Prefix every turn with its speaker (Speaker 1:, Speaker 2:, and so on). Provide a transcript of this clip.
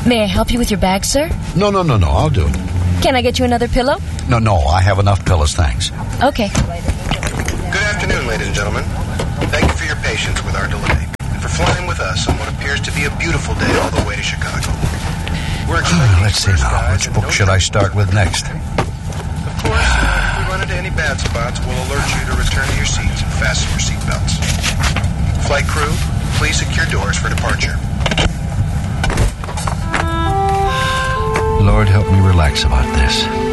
Speaker 1: May I help you with your bag, sir?
Speaker 2: No, I'll do it.
Speaker 1: Can I get you another pillow?
Speaker 2: No, I have enough pillows, thanks.
Speaker 1: Okay.
Speaker 3: Good afternoon, ladies and gentlemen. Thank you for your patience with our delay and for flying with us on what appears to be a beautiful day all the way to Chicago.
Speaker 2: Let's see now. Which book should I start with next?
Speaker 3: Of course, if we run into any bad spots, we'll alert you to return to your seats and fasten your seatbelts. Flight crew, please secure doors for departure.
Speaker 2: Lord, help me relax about this.